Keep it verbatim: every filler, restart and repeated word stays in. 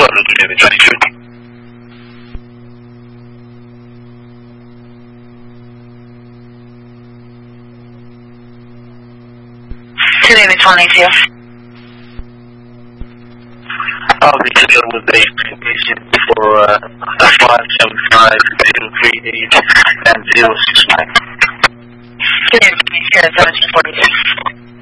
Total today, twenty-two. Today, twenty-two. I'll be clear with the information for uh, five seven five zero three eight and zero six nine. Today, twenty-two, seventeen forty-six.